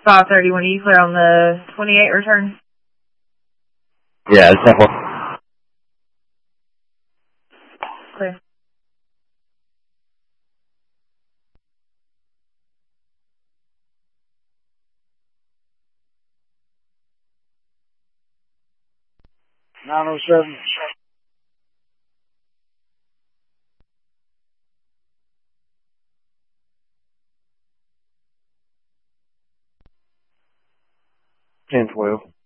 5:31. You clear on the 28 return? Yeah, it's simple. Clear. $907. $1012.